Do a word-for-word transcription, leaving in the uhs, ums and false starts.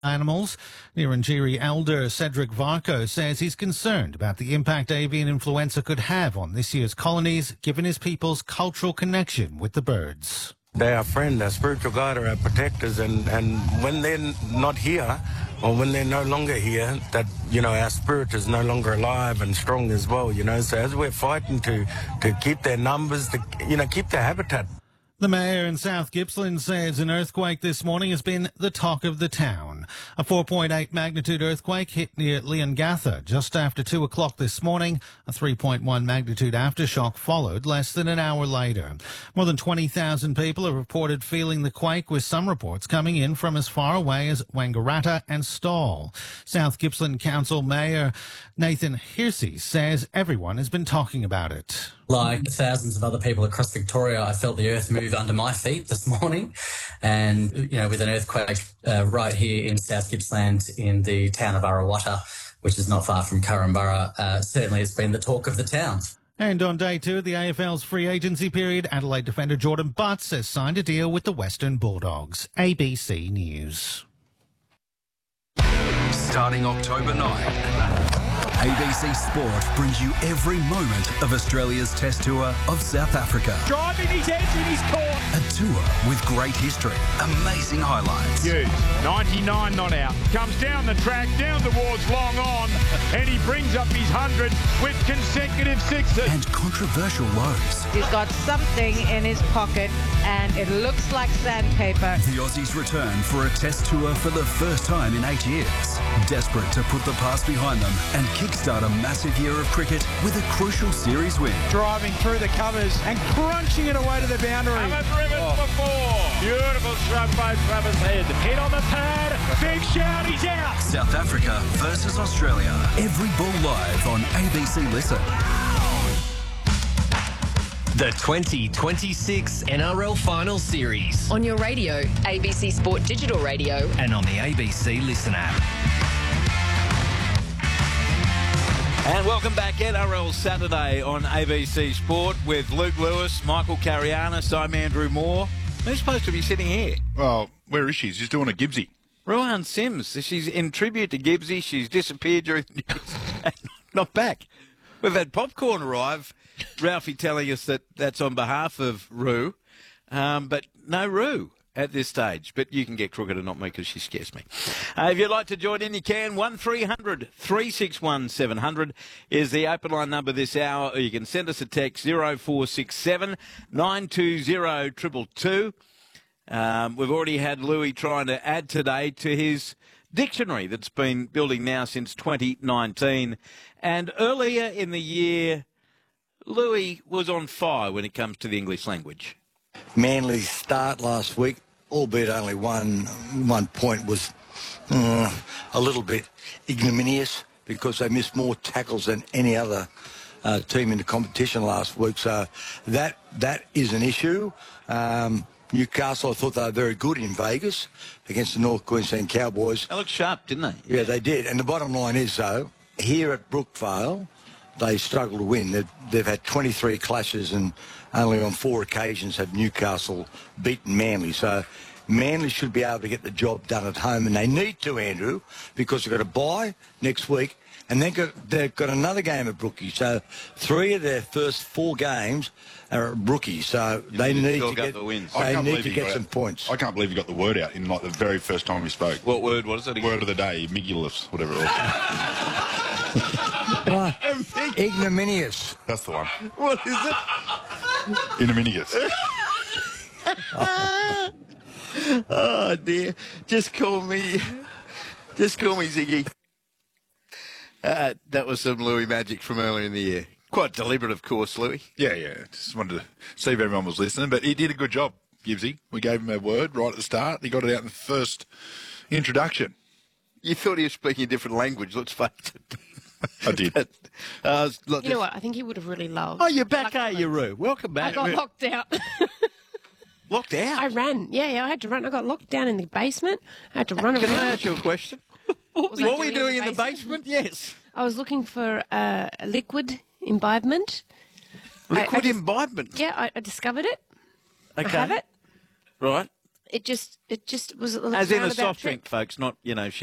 animals. Nirangiri elder Cedric Varco says he's concerned about the impact avian influenza could have on this year's colonies, given his people's cultural connection with the birds. They're our friend, our spiritual guide, our protectors, and, and when they're not here, or when they're no longer here, that, you know, our spirit is no longer alive and strong as well, you know. So as we're fighting to, to keep their numbers, to, you know, keep their habitat. The mayor in South Gippsland says an earthquake this morning has been the talk of the town. A four point eight magnitude earthquake hit near Leongatha just after two o'clock this morning. A three point one magnitude aftershock followed less than an hour later. More than twenty thousand people have reported feeling the quake, with some reports coming in from as far away as Wangaratta and Stawell. South Gippsland Council Mayor Nathan Hearsey says everyone has been talking about it. Like thousands of other people across Victoria, I felt the earth move under my feet this morning. And, you know, with an earthquake uh, right here in South Gippsland in the town of Arawata, which is not far from Currumbara, uh, certainly it's been the talk of the town. And on day two of the A F L's free agency period, Adelaide defender Jordan Butts has signed a deal with the Western Bulldogs. A B C News. Starting October ninth. A B C Sport brings you every moment of Australia's Test Tour of South Africa. Driving his edge in his court. A tour with great history, amazing highlights. Hughes, ninety-nine not out. Comes down the track, down towards long on, and he brings up his hundred with consecutive sixes. And controversial lows. He's got something in his pocket, and it looks like sandpaper. The Aussies return for a Test Tour for the first time in eight years. Desperate to put the past behind them and kickstart a massive year of cricket with a crucial series win. Driving through the covers and crunching it away to the boundary. Hammett driven oh. for four. Beautiful shrug by Travis Head. Hit on the pad. Big shout. He's out. South Africa versus Australia. Every ball live on A B C Listen. The twenty twenty-six N R L Final Series. On your radio, A B C Sport Digital Radio. And on the A B C Listen app. And welcome back, N R L Saturday on A B C Sport with Luke Lewis, Michael Carianis, I'm Andrew Moore. Who's supposed to be sitting here? Well, where is she? She's doing a Gibbsy. Ruhan Sims. She's in tribute to Gibbsy. She's disappeared during the news and not back. We've had popcorn arrive. Ralphie telling us that that's on behalf of Roo, um, but no Roo at this stage. But you can get crooked and not me because she scares me. Uh, if you'd like to join in, you can. one three hundred, three six one, seven hundred is the open line number this hour. Or you can send us a text, zero four six seven, nine two zero, two two two. Um, we've already had Louis trying to add today to his dictionary that's been building now since twenty nineteen. And earlier in the year, Louis was on fire when it comes to the English language. Manly's start last week, albeit only one one point, was uh, a little bit ignominious because they missed more tackles than any other uh, team in the competition last week. So that that is an issue. Um, Newcastle, I thought they were very good in Vegas against the North Queensland Cowboys. They looked sharp, didn't they? Yeah, they did. And the bottom line is, though, here at Brookvale, they struggle to win. They've, they've had twenty-three clashes and only on four occasions have Newcastle beaten Manly. So Manly should be able to get the job done at home, and they need to, Andrew, because they've got a bye next week, and they've got, they've got another game at Brookie. So three of their first four games are at Brookie. So You they need to get get, the wins. they need to you get got some it. points. I can't believe you got the word out in like the very first time we spoke. What word? What is it again? Word of the day, migulus, whatever it was. What? Ignominious. That's the one. What is it? Ignominious. Oh, dear. Just call me... Just call me Ziggy. Uh, that was some Louis magic from earlier in the year. Quite deliberate, of course, Louis. Yeah, yeah. Just wanted to see if everyone was listening, but he did a good job, Gibbsy. We gave him a word right at the start. He got it out in the first introduction. You thought he was speaking a different language, let's face it. I did. But, uh, look, you know what? I think he would have really loved. Oh, you're back, are you, Roo? Welcome back. I got locked out. Locked out? I ran. Yeah, yeah, I had to run. I got locked down in the basement. I had to run Can around. I ask you a question? What, was what I were you doing in the basement? basement? Yes. I was looking for uh, a liquid imbibement. Liquid I, I just, imbibement? Yeah, I, I discovered it. Okay. I have it. Right. it just it just was a As in a roundabout soft trip. drink, folks, not, you know,